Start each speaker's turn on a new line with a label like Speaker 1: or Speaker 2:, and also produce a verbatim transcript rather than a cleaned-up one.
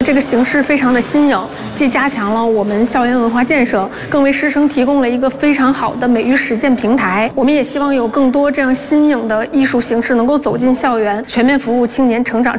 Speaker 1: 这个形式非常的新颖，既加强了我们校园文化建设，更为师生提供了一个非常好的美育实践平台。我们也希望有更多这样新颖的艺术形式能够走进校园，全面服务青年成长。